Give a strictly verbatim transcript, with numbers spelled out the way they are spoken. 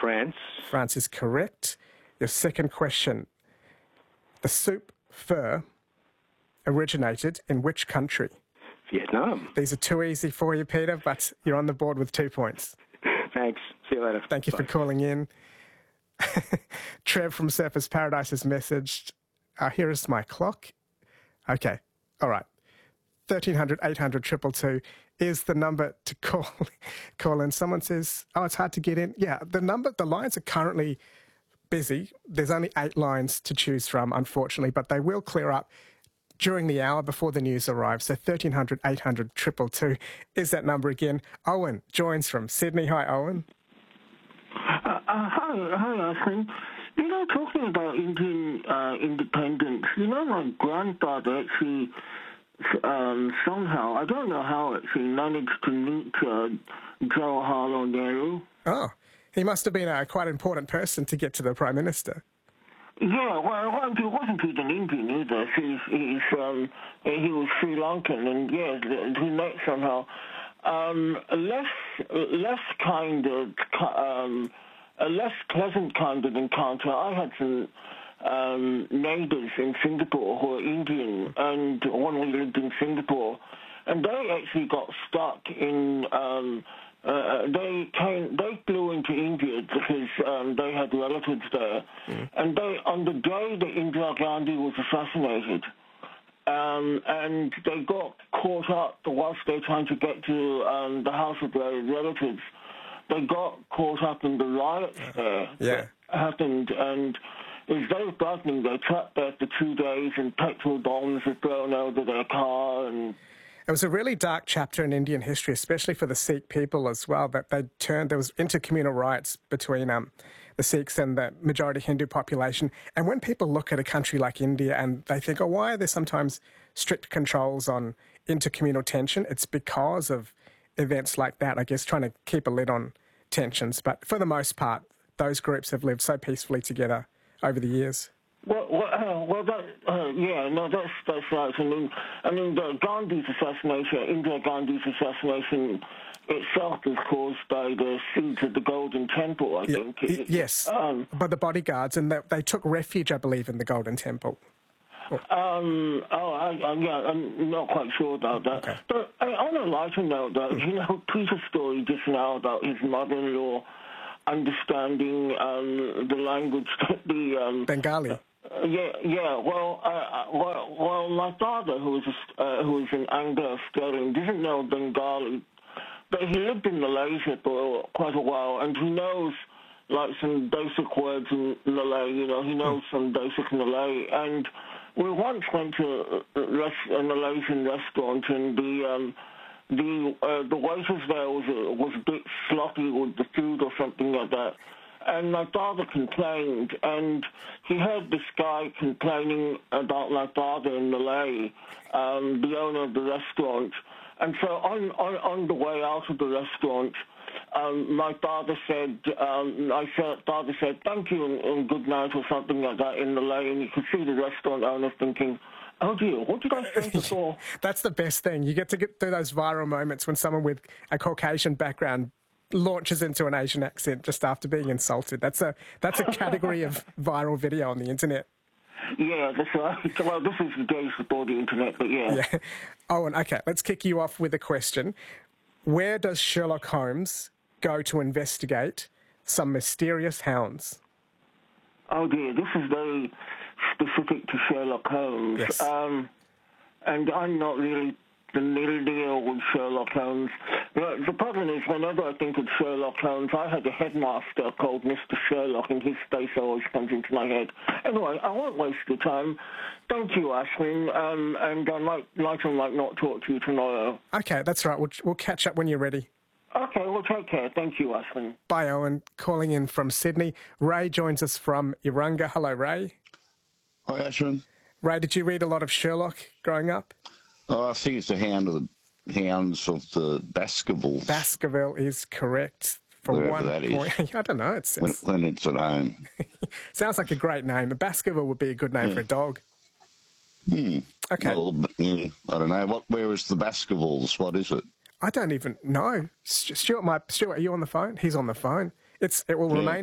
France. France is correct. Your second question. The soup pho originated in which country? Vietnam. These are too easy for you, Peter, but you're on the board with two points. Thanks. See you later. Thank you Bye. for calling in. Trev from Surfers Paradise has messaged, uh, here is my clock. Okay, all right. thirteen hundred, eight hundred, two two two is the number to call call in. Someone says, oh, it's hard to get in. Yeah, the number, the lines are currently busy. There's only eight lines to choose from, unfortunately, but they will clear up during the hour before the news arrives. So thirteen hundred, eight hundred, two two two is that number again. Owen joins from Sydney. Hi, Owen. Uh, uh, hi, hi, Ashwin. You know, talking about Indian uh, independence, you know, my grandfather actually um, somehow, I don't know how, actually managed to meet uh, Jawaharlal Nehru. Oh, he must have been a quite important person to get to the Prime Minister. Yeah, well, well, he wasn't even Indian either. He's, he's, um, he was Sri Lankan, and yeah, he met somehow. Um, less, less kind of, um, a less pleasant kind of encounter. I had some um, neighbours in Singapore who were Indian, and one we lived in Singapore, and they actually got stuck in. Um, uh, they came. They flew into India because um, they had relatives there, mm. and they on the day that Indira Gandhi was assassinated. Um, and they got caught up whilst they were trying to get to um, the house of their relatives. They got caught up in the riots there yeah. that happened, and it was very frightening. They trapped there for two days, and petrol bombs were thrown over their car. And it was a really dark chapter in Indian history, especially for the Sikh people as well, that they turned, there was intercommunal riots between um, the Sikhs and the majority Hindu population. And when people look at a country like India and they think, oh, why are there sometimes strict controls on intercommunal tension? It's because of events like that, I guess, trying to keep a lid on tensions. But for the most part, those groups have lived so peacefully together over the years. Well, well, uh, well that, uh, yeah, no, that's that's right. I mean, I mean, the Gandhi's assassination, Indira Gandhi's assassination itself was caused by the siege of the Golden Temple, I yeah, think. It, yes, um, by the bodyguards, and they, they took refuge, I believe, in the Golden Temple. Um, oh, I, I, yeah, I'm not quite sure about that. Okay. But uh, on a lighter note, though, mm. you know, Peter's story just now about his mother-in-law understanding um, the language that the... Um, Bengali. Uh, yeah, yeah. Well, uh, well, well, my father, who was a, uh, who was an Anglo-Australian, didn't know Bengali, but he lived in Malaysia for quite a while, and he knows like some basic words in Malay. You know, he knows mm. some basic Malay, and we once went to a, a Malaysian restaurant, and the um, the uh, the waitress there was a, was a bit sloppy with the food or something like that. And my father complained, and he heard this guy complaining about my father in Malay, um, the owner of the restaurant. And so on, on, on the way out of the restaurant, um, my father said, um, my father said, thank you and, and good night or something like that in Malay, and you could see the restaurant owner thinking, oh dear, what did I say before? That's the best thing. You get to get through those viral moments when someone with a Caucasian background launches into an Asian accent just after being insulted. That's a that's a category of viral video on the internet. Yeah, that's right. Well, this is the days before the internet, but yeah. Yeah. Oh, and okay, let's kick you off with a question. Where does Sherlock Holmes go to investigate some mysterious hounds? Oh dear, this is very specific to Sherlock Holmes. Yes. Um, and I'm not really familiar with Sherlock Holmes. But the problem is, whenever I think of Sherlock Holmes, I had a headmaster called Mister Sherlock, and his face always comes into my head. Anyway, I won't waste your time. Thank you, Ashwin, um, and I might like or might not talk to you tomorrow. Okay, that's right. We'll, we'll catch up when you're ready. Okay, well, take care. Thank you, Ashwin. Bye, Owen. Calling in from Sydney. Ray joins us from Urunga. Hello, Ray. Hi, Ashwin. Ray, did you read a lot of Sherlock growing up? Oh, I think it's the hound of the hounds of the Baskervilles. Baskerville is correct. For Wherever one that point. is. I don't know. It's, when, it's... when it's at home. Sounds like a great name. A Baskerville would be a good name yeah. for a dog. Hmm. Okay. Well, yeah, I don't know. What? Where is the Baskervilles? What is it? I don't even know. Stuart, my Stuart, are you on the phone? He's on the phone. It's it will yeah. remain